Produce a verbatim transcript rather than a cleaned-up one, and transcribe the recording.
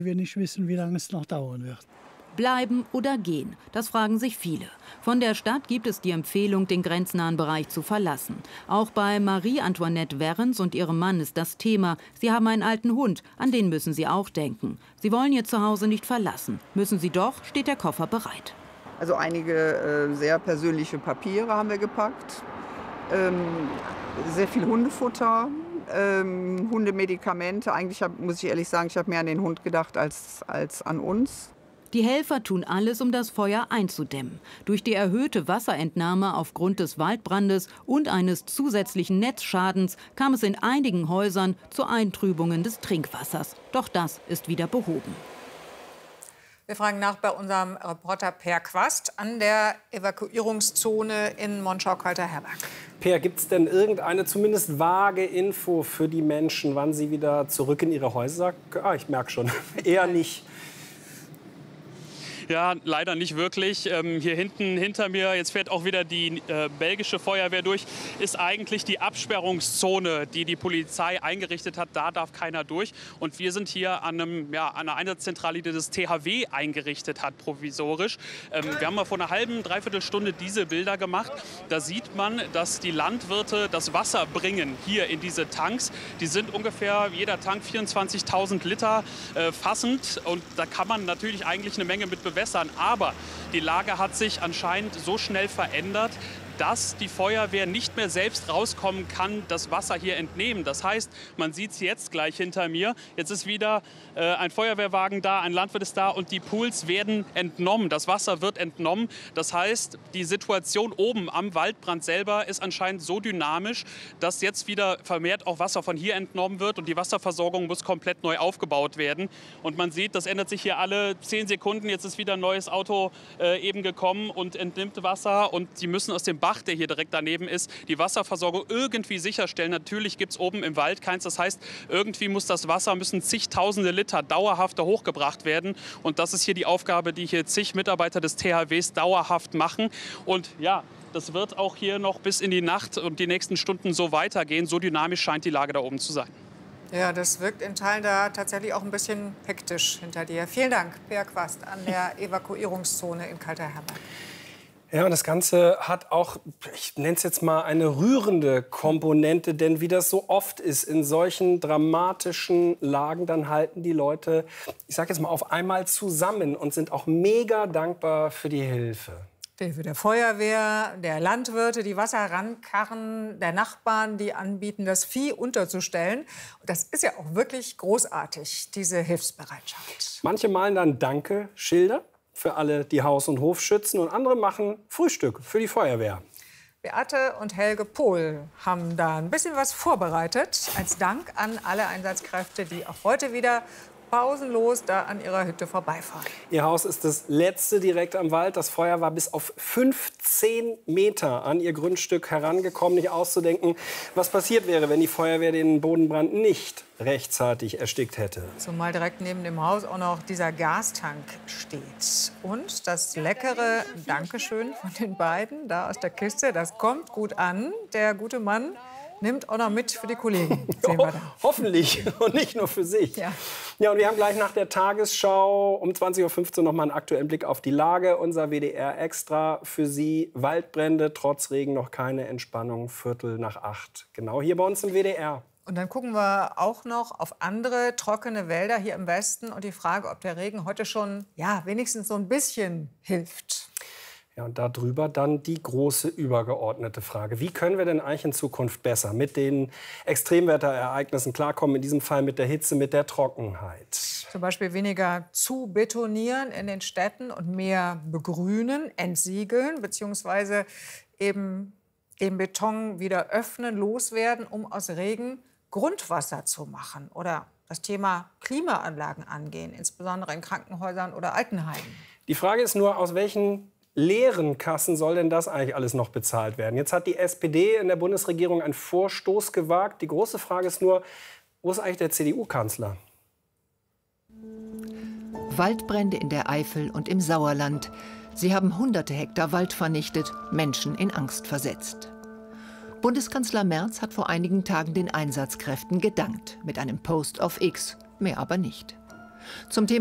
Wir nicht wissen, wie lange es noch dauern wird. Bleiben oder gehen? Das fragen sich viele. Von der Stadt gibt es die Empfehlung, den grenznahen Bereich zu verlassen. Auch bei Marie-Antoinette Werrens und ihrem Mann ist das Thema. Sie haben einen alten Hund, an den müssen sie auch denken. Sie wollen ihr Zuhause nicht verlassen. Müssen sie doch, steht der Koffer bereit. Also einige äh, sehr persönliche Papiere haben wir gepackt. Ähm, sehr viel Hundefutter, ähm, Hundemedikamente. Eigentlich hab, muss ich ehrlich sagen, ich habe mehr an den Hund gedacht als, als an uns. Die Helfer tun alles, um das Feuer einzudämmen. Durch die erhöhte Wasserentnahme aufgrund des Waldbrandes und eines zusätzlichen Netzschadens kam es in einigen Häusern zu Eintrübungen des Trinkwassers. Doch das ist wieder behoben. Wir fragen nach bei unserem Reporter Per Quast an der Evakuierungszone in Monschau-Kalter-Herberg. Per, gibt es denn irgendeine zumindest vage Info für die Menschen, wann sie wieder zurück in ihre Häuser? Ah, ich merke schon, eher nicht. Ja, leider nicht wirklich. Ähm, hier hinten hinter mir, jetzt fährt auch wieder die äh, belgische Feuerwehr durch, ist eigentlich die Absperrungszone, die die Polizei eingerichtet hat. Da darf keiner durch. Und wir sind hier an, einem, ja, an einer Einsatzzentrale, die das T H W eingerichtet hat, provisorisch. Ähm, wir haben mal vor einer halben, dreiviertel Stunde diese Bilder gemacht. Da sieht man, dass die Landwirte das Wasser bringen hier in diese Tanks. Die sind ungefähr jeder Tank vierundzwanzigtausend Liter äh, fassend. Und da kann man natürlich eigentlich eine Menge mit bewässern. Aber die Lage hat sich anscheinend so schnell verändert, dass die Feuerwehr nicht mehr selbst rauskommen kann, das Wasser hier entnehmen. Das heißt, man sieht es jetzt gleich hinter mir. Jetzt ist wieder äh, ein Feuerwehrwagen da, ein Landwirt ist da und die Pools werden entnommen. Das Wasser wird entnommen. Das heißt, die Situation oben am Waldbrand selber ist anscheinend so dynamisch, dass jetzt wieder vermehrt auch Wasser von hier entnommen wird und die Wasserversorgung muss komplett neu aufgebaut werden. Und man sieht, das ändert sich hier alle zehn Sekunden. Jetzt ist wieder ein neues Auto äh, eben gekommen und entnimmt Wasser und die müssen aus dem Bach, der hier direkt daneben ist, die Wasserversorgung irgendwie sicherstellen. Natürlich gibt es oben im Wald keins. Das heißt, irgendwie muss das Wasser, müssen zigtausende Liter dauerhaft da hochgebracht werden. Und das ist hier die Aufgabe, die hier zig Mitarbeiter des T H Ws dauerhaft machen. Und ja, das wird auch hier noch bis in die Nacht und die nächsten Stunden so weitergehen. So dynamisch scheint die Lage da oben zu sein. Ja, das wirkt in Teilen da tatsächlich auch ein bisschen hektisch hinter dir. Vielen Dank, Per Quast, an der Evakuierungszone in Kalter-Herberg. Ja, und das Ganze hat auch, ich nenne es jetzt mal, eine rührende Komponente. Denn wie das so oft ist in solchen dramatischen Lagen, dann halten die Leute, ich sage jetzt mal, auf einmal zusammen und sind auch mega dankbar für die Hilfe. Die Hilfe der Feuerwehr, der Landwirte, die Wasser rankarren, der Nachbarn, die anbieten, das Vieh unterzustellen. Und das ist ja auch wirklich großartig, diese Hilfsbereitschaft. Manche malen dann Danke-Schilder für alle, die Haus und Hof schützen, und andere machen Frühstück für die Feuerwehr. Beate und Helge Pohl haben da ein bisschen was vorbereitet, als Dank an alle Einsatzkräfte, die auch heute wieder pausenlos da an ihrer Hütte vorbeifahren. Ihr Haus ist das letzte direkt am Wald. Das Feuer war bis auf fünfzehn Meter an ihr Grundstück herangekommen. Nicht auszudenken, was passiert wäre, wenn die Feuerwehr den Bodenbrand nicht rechtzeitig erstickt hätte. Zumal direkt neben dem Haus auch noch dieser Gastank steht. Und das leckere Dankeschön von den beiden da aus der Kiste, das kommt gut an. Der gute Mann nimmt auch noch mit für die Kollegen. Sehen wir da. Hoffentlich und nicht nur für sich. Ja. Ja, und wir haben gleich nach der Tagesschau um zwanzig Uhr fünfzehn noch mal einen aktuellen Blick auf die Lage. Unser W D R extra für Sie. Waldbrände, trotz Regen noch keine Entspannung. Viertel nach acht. Genau hier bei uns im W D R. Und dann gucken wir auch noch auf andere trockene Wälder hier im Westen und die Frage, ob der Regen heute schon, ja, wenigstens so ein bisschen hilft. Ja, und darüber dann die große übergeordnete Frage. Wie können wir denn eigentlich in Zukunft besser mit den Extremwetterereignissen klarkommen, in diesem Fall mit der Hitze, mit der Trockenheit? Zum Beispiel weniger zu betonieren in den Städten und mehr begrünen, entsiegeln, beziehungsweise eben den Beton wieder öffnen, loswerden, um aus Regen Grundwasser zu machen. Oder das Thema Klimaanlagen angehen, insbesondere in Krankenhäusern oder Altenheimen. Die Frage ist nur, aus welchen leeren Kassen soll denn das eigentlich alles noch bezahlt werden? Jetzt hat die S P D in der Bundesregierung einen Vorstoß gewagt. Die große Frage ist nur, wo ist eigentlich der C D U-Kanzler? Waldbrände in der Eifel und im Sauerland. Sie haben hunderte Hektar Wald vernichtet, Menschen in Angst versetzt. Bundeskanzler Merz hat vor einigen Tagen den Einsatzkräften gedankt, mit einem Post auf X, mehr aber nicht. Zum Thema